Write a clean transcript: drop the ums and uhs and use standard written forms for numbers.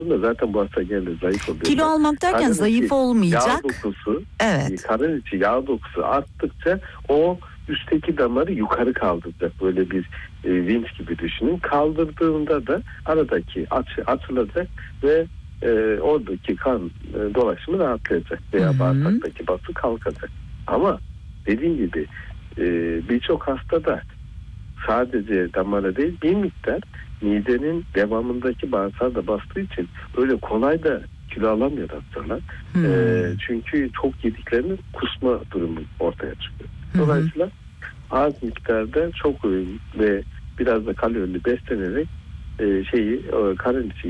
zaten bu hasta genelde zayıf oluyor. Kilo almak derken Karın zayıf içi olmayacak. Yağ dokusu, Evet. karın içi yağ dokusu arttıkça o üstteki damarı yukarı kaldıracak. Böyle bir vinç gibi düşünün. Kaldırdığında da aradaki açı açılacak ve oradaki kan dolaşımı rahatlayacak veya bağırsaktaki bası kalkacak. Ama dediğim gibi birçok hastada sadece damara değil bir miktar midenin devamındaki bağırsağı da bastığı için öyle kolay da kilo alamıyor hastalar. Çünkü çok yediklerinin kusma durumu ortaya çıkıyor. Dolayısıyla az miktarda çok öğün ve biraz da kalorili beslenerek karın içi